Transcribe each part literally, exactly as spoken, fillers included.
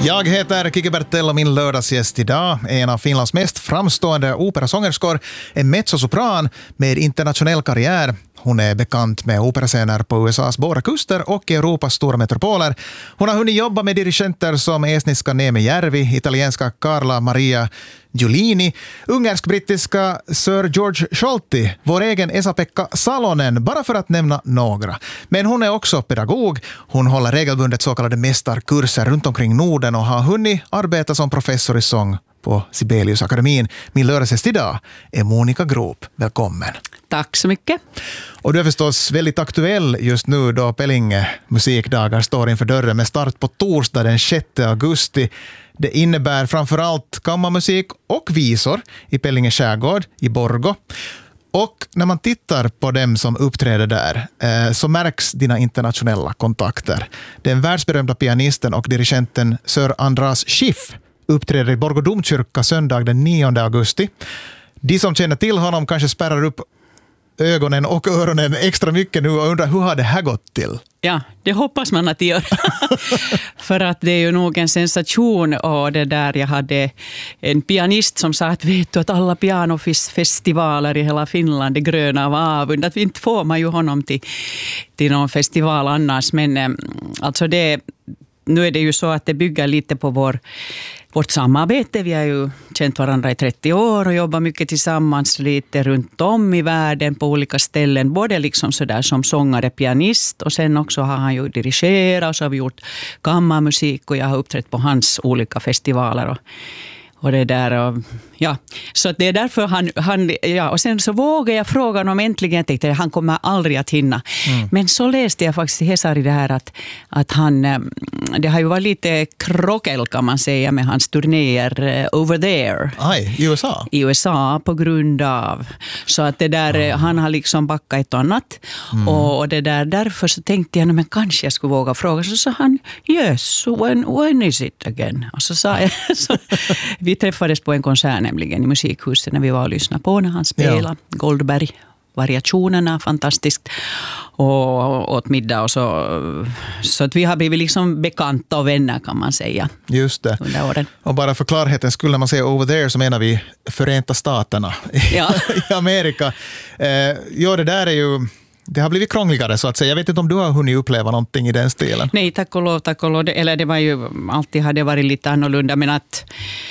Jag heter Kiki Bertell och min lördagsgäst idag är en av Finlands mest framstående operasångerskor, en mezzosopran med internationell karriär. Hon är bekant med operascener på U S A:s båda kuster och i Europas stora metropoler. Hon har hunnit jobba med dirigenter som estniska Neeme Järvi, italienska Carla Maria Giulini, ungersk-brittiska Sir George Scholti, vår egen Esa-Pekka Salonen, bara för att nämna några. Men hon är också pedagog. Hon håller regelbundet så kallade mästarkurser runt omkring Norden och har hunnit arbeta som professor i sång på Sibeliusakademin. Min lördagsgäst idag är Monica Groop. Välkommen. Tack så mycket. Och du är förstås väldigt aktuell just nu då Pellinge musikdagar står inför dörren med start på torsdag den sjätte augusti. Det innebär framförallt kammarmusik och visor i Pellinge skärgård i Borgå. Och när man tittar på dem som uppträder där eh, så märks dina internationella kontakter. Den världsberömda pianisten och dirigenten Sir Andras Schiff uppträder i Borgå domkyrka söndag den nionde augusti. De som känner till honom kanske spärrar upp ögonen och öronen extra mycket nu och undrar hur har det här gått till? Ja, det hoppas man att det gör. För att det är ju nog en sensation och det där jag hade en pianist som sa att vet du att alla pianofestivaler i hela Finland är gröna av avund. Att vi inte får man ju honom till, till någon festival annars. Men alltså det, nu är det ju så att det bygger lite på vår Vårt samarbete, vi har ju känt varandra i trettio år och jobbar mycket tillsammans lite runt om i världen på olika ställen. Både liksom sådär som sångare, pianist och sen också har han ju dirigerat och så har vi gjort kammarmusik och jag har uppträtt på hans olika festivaler och, och det där. Och, ja. Så det är därför han, han ja, och sen så vågade jag fråga honom äntligen, jag tänkte att han kommer aldrig att hinna. Mm. Men så läste jag faktiskt i Hesari det här att, att han, det har ju varit lite krockel kan man säga med hans turnéer over there. Aj, i U S A? I U S A på grund av. Så att det där, mm. han har liksom backat ett annat. Mm. Och, och det där, därför så tänkte jag, men kanske jag skulle våga fråga. Så sa han, yes, when, when is it again? Och så sa jag, så, vi träffades på en konsert nämligen i musikhuset när vi var och lyssnade på när han spelade. Ja. Goldberg, variationerna, fantastiskt. Och åt middag och så. Så att vi har blivit liksom bekanta och vänner kan man säga. Just det. Under åren. Och bara för klarheten skulle när man säger over there så menar vi Förenta Staterna ja. i Amerika. Eh, ja, det där är ju... Det har blivit krångligare så att säga. Jag vet inte om du har hunnit uppleva någonting i den stilen. Nej, tack och lov, tack och lov. Eller det var ju, alltid hade varit lite annorlunda men att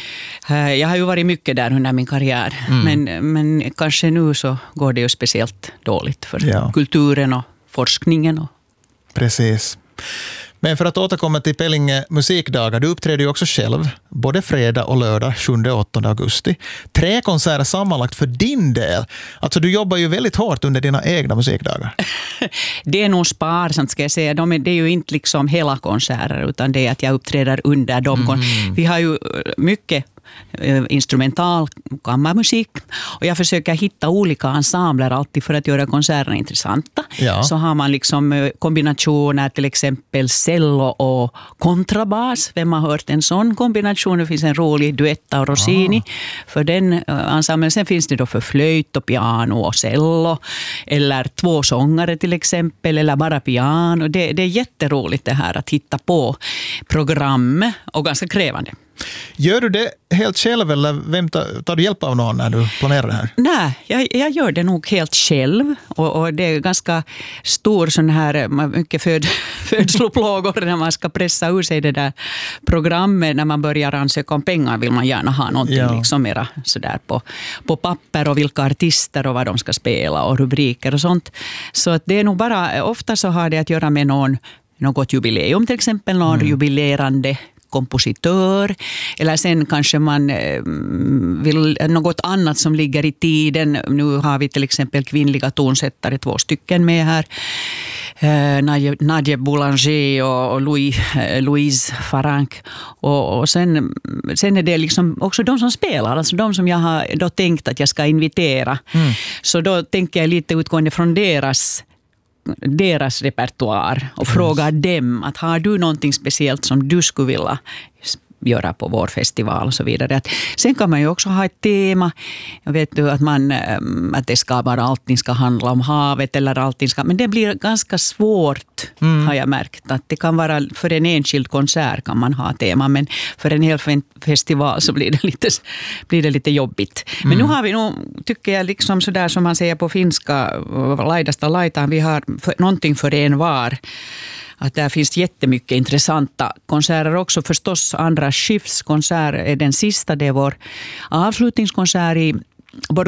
jag har ju varit mycket där under min karriär. Mm. Men, men kanske nu så går det ju speciellt dåligt för ja. kulturen och forskningen. Och... Precis. Men för att återkomma till Pellinge musikdagar, du uppträder ju också själv både fredag och lördag sjunde och åttonde augusti. Tre konserter sammanlagt för din del. Alltså du jobbar ju väldigt hårt under dina egna musikdagar. Det är nog sparsamt ska jag säga. De är, det är ju inte liksom hela konserter utan det är att jag uppträder under dem. Mm. Vi har ju mycket instrumental kammarmusik och jag försöker hitta olika ensembler alltid för att göra konserterna intressanta. Ja. Så har man liksom kombinationer, till exempel cello och kontrabas. Vem har hört en sån kombination? Det finns en rolig duett av Rossini ah. för den ensemblen. Sen finns det då för flöjt och piano och cello eller två sångare till exempel eller bara piano. Det, det är jätteroligt det här att hitta på program och ganska krävande. Gör du det helt själv eller vem tar, tar du hjälp av någon när du planerar det här? Nej, jag, jag gör det nog helt själv och, och det är ganska stor sån här, mycket föd, födsloplågor när man ska pressa ur sig det där programmet. När man börjar ansöka om pengar vill man gärna ha någonting ja. liksom mera sådär på, på papper och vilka artister och vad de ska spela och rubriker och sånt. Så att det är nog bara, ofta så har det att göra med någon, något jubileum till exempel, någon mm. jubilerande kompositör eller sen kanske man vill något annat som ligger i tiden. Nu har vi till exempel kvinnliga tonsättare, två stycken med här. Nadje, Nadje Boulanger och Louis, Louise Farank. Och, och sen, sen är det liksom också de som spelar, alltså de som jag har då tänkt att jag ska invitera. Mm. Så då tänker jag lite utgående från deras deras repertoar och frågar dem att har du någonting speciellt som du skulle vilja göra på vår festival och så vidare. Att sen kan man ju också ha ett tema. Jag vet ju att, man, att det ska vara, allting ska handla om havet eller allting ska, men det blir ganska svårt mm. har jag märkt. Att det kan vara för en enskild konsert kan man ha tema, men för en hel festival så blir det lite, blir det lite jobbigt. Men mm. nu har vi nog, tycker jag, liksom sådär som man säger på finska, laidasta laitaan, vi har för, någonting för en var. Att där finns jättemycket intressanta konserter också. Förstås Andra Schiffs konsert är den sista. Det är vår avslutningskonsert i